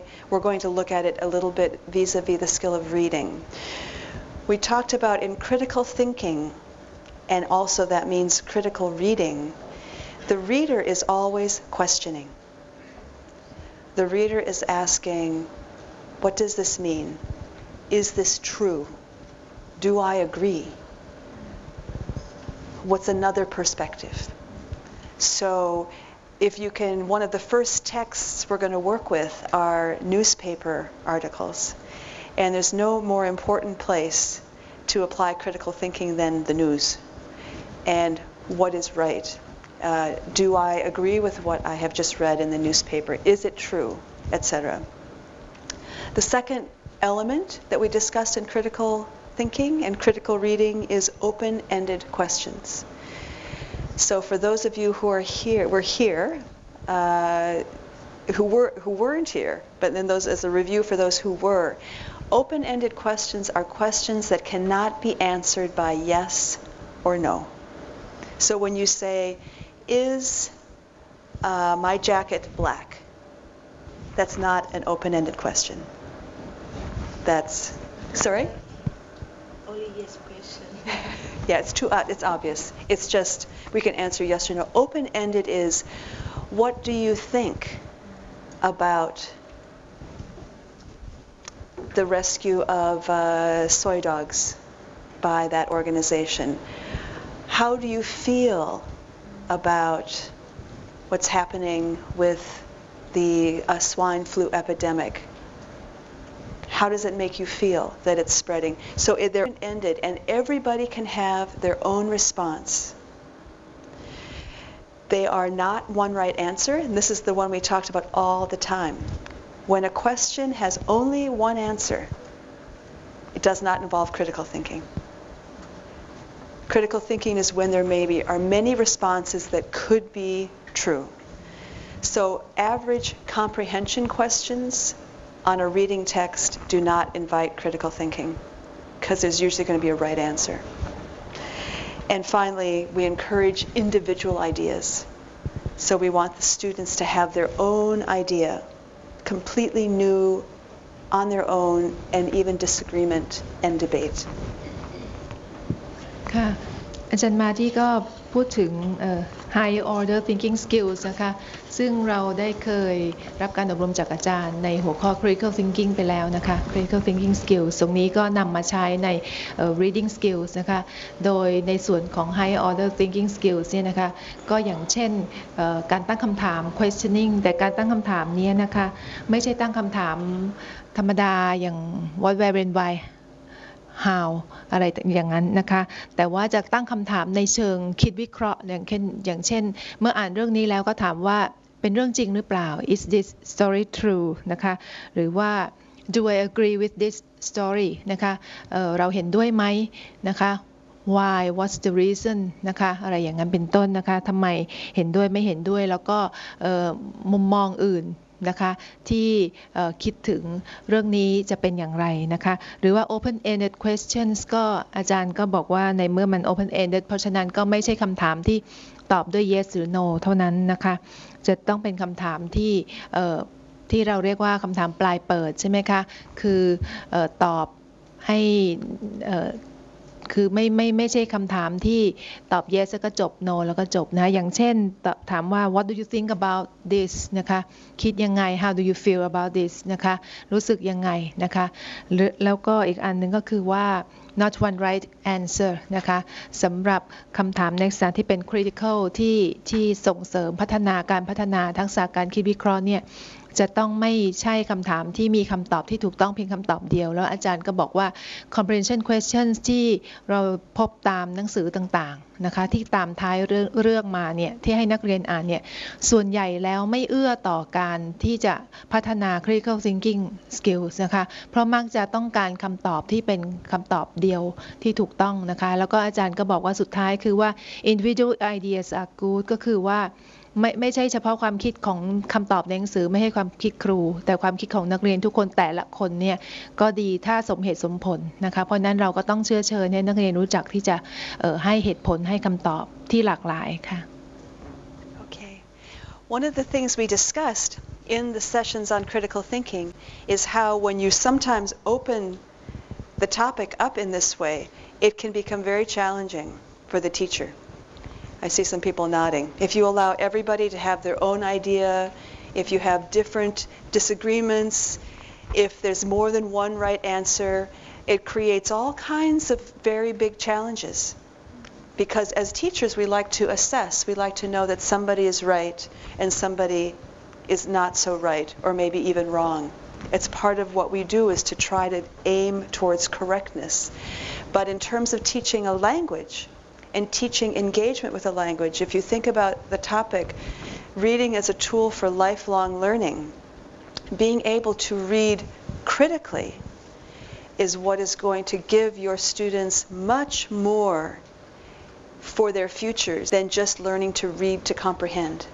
we're going to look at it a little bit vis-a-vis the skill of reading. We talked about in critical thinking, and also that means critical reading, the reader is always questioning. The reader is asking, what does this mean? Is this true? Do I agree? What's another perspective? So if you can, one of the first texts we're going to work with are newspaper articles. And there's no more important place to apply critical thinking than the news. And what is right? Do I agree with what I have just read in the newspaper? Is it true? Etc. The second element that we discussed in critical thinking and critical reading is open-ended questions. So for those of you who are here, who weren't here, but then those as a review for those who were, open-ended questions are questions that cannot be answered by yes or no. So when you say, is my jacket black? That's not an open-ended question. That's, sorry? Only yes question. Yeah, it's obvious. It's just, we can answer yes or no. Open-ended is, what do you think about the rescue of soy dogs by that organization? How do you feel about what's happening with the swine flu epidemic? How does it make you feel that it's spreading? So they're open-ended, and everybody can have their own response. They are not one right answer, and this is the one we talked about all the time. When a question has only one answer, it does not involve critical thinking. Critical thinking is when there are many responses that could be true. So average comprehension questions on a reading text do not invite critical thinking, because there's usually going to be a right answer. And finally, we encourage individual ideas. So we want the students to have their own idea, completely new, on their own, and even disagreement and debate. ค่ะอาจารย์มาที่ก็พูดถึง high order thinking skills นะคะซึ่งเราได้เคยรับการอบรมจากอาจารย์ในหัวข้อ critical thinking ไปแล้วนะคะ critical thinking skills ตรงนี้ก็นำมาใช้ใน reading skills นะคะโดยในส่วนของ high order thinking skills เนี่ยนะคะก็อย่างเช่นการตั้งคำถาม questioning แต่การตั้งคำถามนี้นะคะไม่ใช่ตั้งคำถามธรรมดาอย่าง what where when why how อะไรอย่างนั้นนะคะแต่ว่าจะตั้งคำถามในเชิงคิดวิเคราะห์อย่างเช่นเมื่ออ่านเรื่องนี้แล้วก็ถามว่าเป็นเรื่องจริงหรือเปล่า is this story true นะคะหรือว่า do I agree with this story นะคะเราเห็นด้วยไหมนะคะ why what's the reason นะคะอะไรอย่างนั้นเป็นต้นนะคะทำไมเห็นด้วยไม่เห็นด้วยแล้วก็มุมมองอื่นนะคะที่คิดถึงเรื่องนี้จะเป็นอย่างไรนะคะหรือว่า open ended questions ก็อาจารย์ก็บอกว่าในเมื่อมัน open ended เพราะฉะนั้นก็ไม่ใช่คำถามที่ตอบด้วย yes หรือ no เท่านั้นนะคะจะต้องเป็นคำถามที่เราเรียกว่าคำถามปลายเปิดใช่ไหมคะคือตอบให้คือไม่ใช่คำถามที่ตอบ yes แล้วก็จบ no แล้วก็จบนะอย่างเช่นถามว่า what do you think about this นะคะคิดยังไง how do you feel about this นะคะรู้สึกยังไงนะคะแล้วก็อีกอันหนึ่งก็คือว่า not one right answer นะคะสำหรับคำถามในลักษณะที่เป็น critical ที่ส่งเสริมการพัฒนาทักษะการคิดวิเคราะห์เนี่ยจะต้องไม่ใช่คำถามที่มีคำตอบที่ถูกต้องเพียงคำตอบเดียวแล้วอาจารย์ก็บอกว่า comprehension questions ที่เราพบตามหนังสือต่างๆนะคะที่ตามท้ายเรื่องมาเนี่ยที่ให้นักเรียนอ่านเนี่ยส่วนใหญ่แล้วไม่เอื้อต่อการที่จะพัฒนา critical thinking skills นะคะเพราะมักจะต้องการคำตอบที่เป็นคำตอบเดียวที่ถูกต้องนะคะแล้วก็อาจารย์ก็บอกว่าสุดท้ายคือว่า individual ideas are good ก็คือว่าไม่ใช่เฉพาะความคิดของคำตอบในหนังสือไม่ใช่ความคิดครูแต่ความคิดของนักเรียนทุกคนแต่ละคนเนี่ยก็ดีถ้าสมเหตุสมผลนะคะเพราะนั้นเราก็ต้องเชิญให้นักเรียนรู้จักที่จะให้เหตุผลให้คำตอบที่หลากหลายค่ะ Okay. One of the things we discussed in the sessions on critical thinking is how when you sometimes open the topic up in this way, it can become very challenging for the teacher. I see some people nodding. If you allow everybody to have their own idea, if you have different disagreements, if there's more than one right answer, it creates all kinds of very big challenges. Because as teachers, we like to assess. We like to know that somebody is right and somebody is not so right, or maybe even wrong. It's part of what we do is to try to aim towards correctness. But in terms of teaching a language and teaching engagement with a language, if you think about the topic, reading as a tool for lifelong learning, being able to read critically is what is going to give your students much more for their futures than just learning to read to comprehend.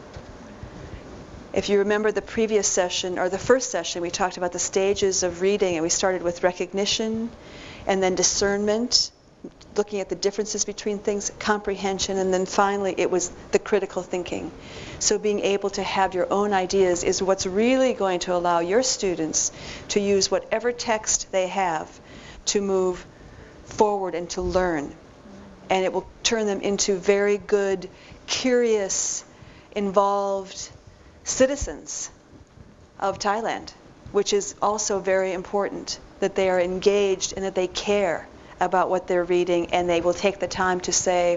If you remember the previous session, or the first session, we talked about the stages of reading, and we started with recognition, and then discernment, looking at the differences between things, comprehension, and then finally it was the critical thinking. So being able to have your own ideas is what's really going to allow your students to use whatever text they have to move forward and to learn. And it will turn them into very good, curious, involved citizens of Thailand, which is also very important, that they are engaged and that they care about what they're reading, and they will take the time to say,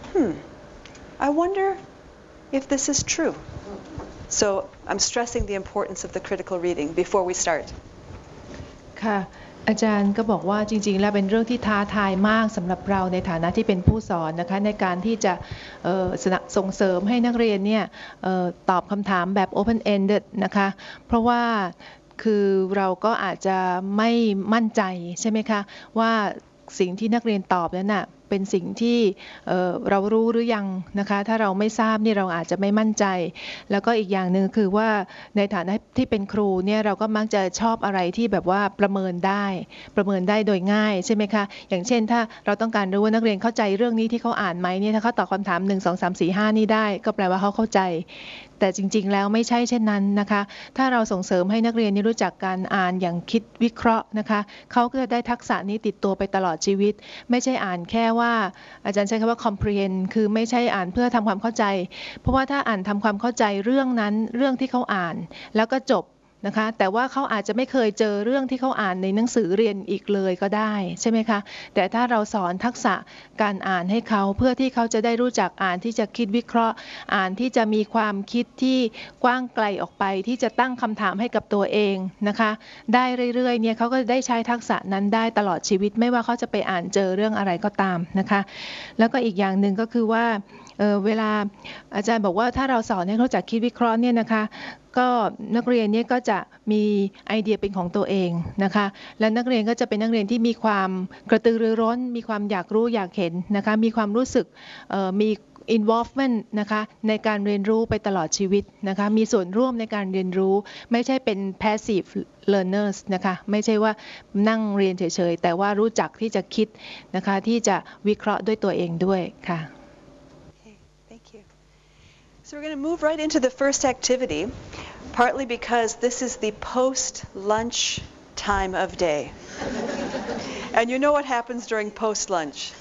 I wonder if this is true. So I'm stressing the importance of the critical reading before we start. ค่ะอาจารย์ก็บอกว่าจริงๆแล้วเป็นเรื่องที่ท้าทายมากสำหรับเราในฐานะที่เป็นผู้สอนนะคะในการที่จะส่งเสริมให้นักเรียนเนี่ยตอบคำถามแบบ open ended นะคะเพราะว่าคือเราก็อาจจะไม่มั่นใจใช่ไหมคะว่าสิ่งที่นักเรียนตอบนั้นน่ะเป็นสิ่งที่เรารู้หรือยังนะคะถ้าเราไม่ทราบนี่เราอาจจะไม่มั่นใจแล้วก็อีกอย่างหนึ่งคือว่าในฐานะที่เป็นครูเนี่ยเราก็มักจะชอบอะไรที่แบบว่าประเมินได้โดยง่ายใช่ไหมคะอย่างเช่นถ้าเราต้องการรู้ว่านักเรียนเข้าใจเรื่องนี้ที่เขาอ่านไหมเนี่ยถ้าเขาตอบคำถาม1 2 3 4 5นี่ได้ก็แปลว่าเขาเข้าใจแต่จริงๆแล้วไม่ใช่เช่นนั้นนะคะถ้าเราส่งเสริมให้นักเรียนรู้จักการอ่านอย่างคิดวิเคราะห์นะคะเขาก็จะได้ทักษะนี้ติดตัวไปตลอดชีวิตไม่ใช่อ่านแค่ว่าอาจารย์ใช้คำว่า comprehend คือไม่ใช่อ่านเพื่อทำความเข้าใจเพราะว่าถ้าอ่านทำความเข้าใจเรื่องนั้นเรื่องที่เขาอ่านแล้วก็จบนะคะแต่ว่าเขาอาจจะไม่เคยเจอเรื่องที่เขาอ่านในหนังสือเรียนอีกเลยก็ได้ใช่ไหมคะแต่ถ้าเราสอนทักษะการอ่านให้เขาเพื่อที่เขาจะได้รู้จักอ่านที่จะคิดวิเคราะห์อ่านที่จะมีความคิดที่กว้างไกลออกไปที่จะตั้งคำถามให้กับตัวเองนะคะได้เรื่อยๆเนี่ยเขาก็ได้ใช้ทักษะนั้นได้ตลอดชีวิตไม่ว่าเขาจะไปอ่านเจอเรื่องอะไรก็ตามนะคะแล้วก็อีกอย่างหนึ่งก็คือว่าเวลาอาจารย์บอกว่าถ้าเราสอนให้เขารู้จักคิดวิเคราะห์เนี่ยนะคะก็นักเรียนเนี่ยก็จะมีไอเดียเป็นของตัวเองนะคะและนักเรียนก็จะเป็นนักเรียนที่มีความกระตือรือร้นมีความอยากรู้อยากเห็นนะคะมีความรู้สึกมี involvement นะคะในการเรียนรู้ไปตลอดชีวิตนะคะมีส่วนร่วมในการเรียนรู้ไม่ใช่เป็น passive learners นะคะไม่ใช่ว่านั่งเรียนเฉยๆแต่ว่ารู้จักที่จะคิดนะคะที่จะวิเคราะห์ด้วยตัวเองด้วยค่ะ So we're going to move right into the first activity, partly because this is the post-lunch time of day. And you know what happens during post-lunch.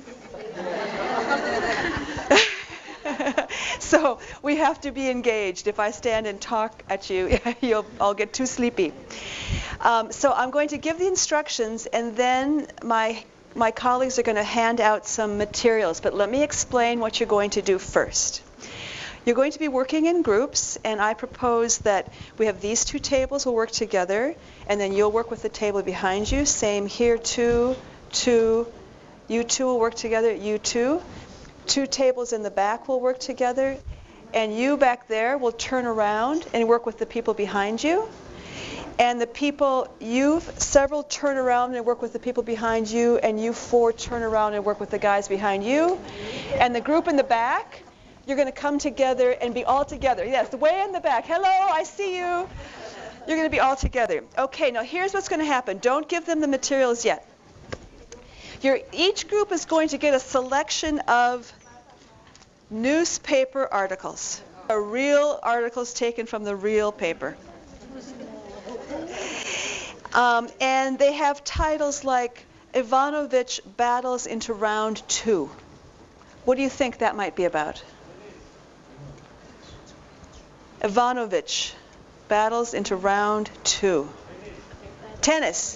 So we have to be engaged. If I stand and talk at you, I'll get too sleepy. So I'm going to give the instructions, and then my colleagues are going to hand out some materials. But let me explain what you're going to do first. You're going to be working in groups, and I propose that we have these two tables will work together, and then you'll work with the table behind you. Same here, two. You two will work together, you two. Two tables in the back will work together, and you back there will turn around and work with the people behind you. And the people, several turn around and work with the people behind you, and you four turn around and work with the guys behind you. And the group in the back, you're going to come together and be all together. Yes, the way in the back. Hello, I see you. You're going to be all together. Okay, now here's what's going to happen. Don't give them the materials yet. Each group is going to get a selection of newspaper articles. Are real articles taken from the real paper. And they have titles like Ivanovic battles into round 2. What do you think that might be about? Ivanovic battles into round 2. Tennis.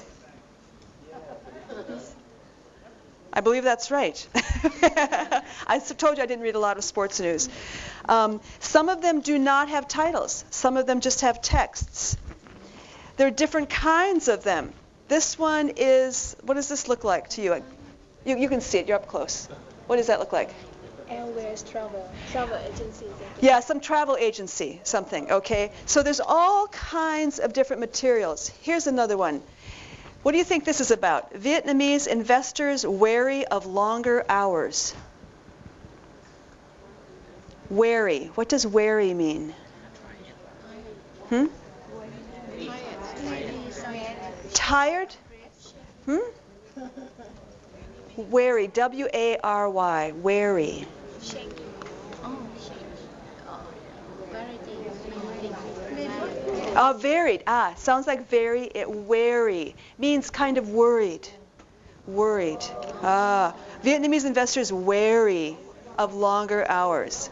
I believe that's right. I told you I didn't read a lot of sports news. Some of them do not have titles. Some of them just have texts. There are different kinds of them. This one is, what does this look like to you? You can see it, you're up close. What does that look like? Airways travel agency. Yeah, some travel agency, something, okay? So there's all kinds of different materials. Here's another one. What do you think this is about? Vietnamese investors wary of longer hours. Wary. What does wary mean? Tired? Wary. W-A-R-Y. Wary. Varied. Sounds like very. Wary means kind of worried. Worried. Vietnamese investors wary of longer hours.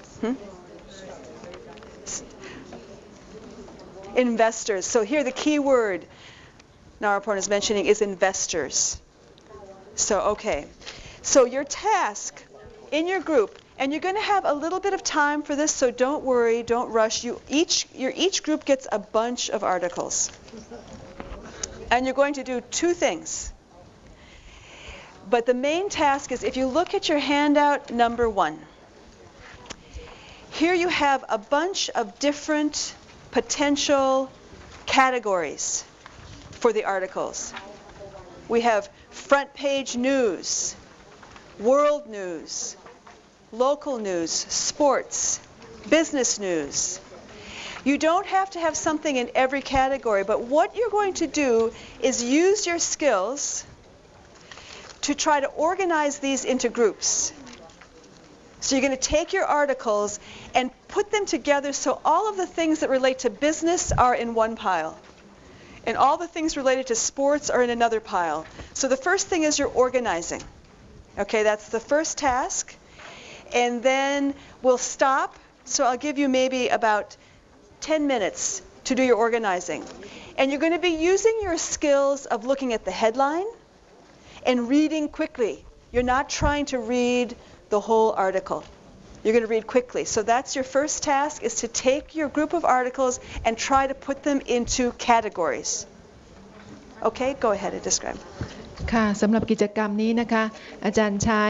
Investors. So here the key word Naraporn is mentioning is investors. So, okay. So your task in your group, and you're going to have a little bit of time for this, so don't worry, don't rush. Each group gets a bunch of articles. And you're going to do 2 things. But the main task is, if you look at your handout number 1, here you have a bunch of different potential categories for the articles. We have front page news, world news, local news, sports, business news. You don't have to have something in every category, but what you're going to do is use your skills to try to organize these into groups. So you're going to take your articles and put them together so all of the things that relate to business are in one pile, and all the things related to sports are in another pile. So the first thing is you're organizing. Okay, that's the first task. And then we'll stop. So I'll give you maybe about 10 minutes to do your organizing. And you're going to be using your skills of looking at the headline and reading quickly. You're not trying to read the whole article. You're going to read quickly. So that's your first task, is to take your group of articles and try to put them into categories. Okay, go ahead and describe. ค่ะสำหรับกิจกรรมนี้นะคะอาจารย์ใช้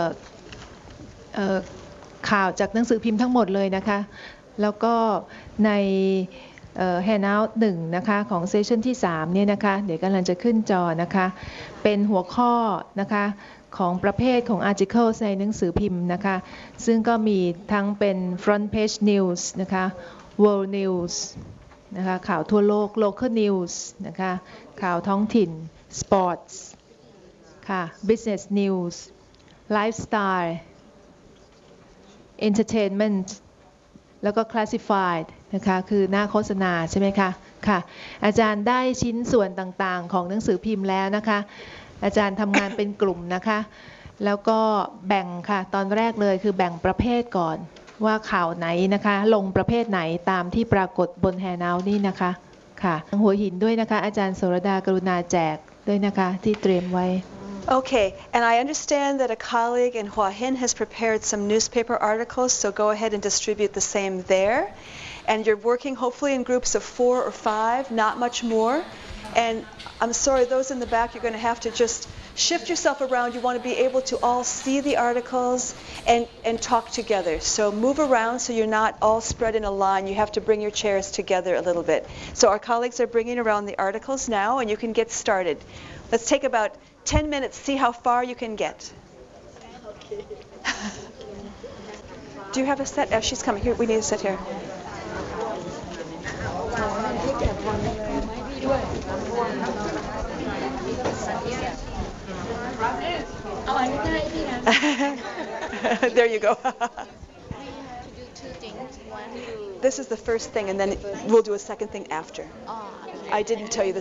ข่าวจากหนังสือพิมพ์ทั้งหมดเลยนะคะแล้วก็ในhandout 1นะคะของเซสชันที่3เนี่ยนะคะเดี๋ยวกำลังจะขึ้นจอนะคะเป็นหัวข้อนะคะของประเภทของ articles ในหนังสือพิมพ์นะคะซึ่งก็มีทั้งเป็น front page news นะคะ world news นะคะข่าวทั่วโลก local news นะคะข่าวท้องถิ่น sports ค่ะ business news lifestyle entertainment แล้วก็ classified นะคะคือหน้าโฆษณาใช่ไหมคะค่ะอาจารย์ได้ชิ้นส่วนต่างๆของหนังสือพิมพ์แล้วนะคะอาจารย์ทำงานเป็นกลุ่มนะคะแล้วก็แบ่งค่ะตอนแรกเลยคือแบ่งประเภทก่อนว่าข่าวไหนนะคะลงประเภทไหนตามที่ปรากฏบนแฮนด์เอาท์นี่นะคะค่ะหัวหินด้วยนะคะอาจารย์โสรดากรุณาแจกด้วยนะคะที่เตรียมไว้ Okay, and I understand that a colleague in Hua Hin has prepared some newspaper articles, so go ahead and distribute the same there. And you're working hopefully in groups of 4 or 5, not much more. And I'm sorry, those in the back, you're going to have to just shift yourself around. You want to be able to all see the articles and talk together. So move around so you're not all spread in a line. You have to bring your chairs together a little bit. So our colleagues are bringing around the articles now, and you can get started. Let's take about 10 minutes, see how far you can get. Okay. Do you have a set? Oh, she's coming. Here, we need a set here. There you go. We have to do 2 things. One want to do This is the first thing, and then we'll do a second thing after. oh, I didn't tell you the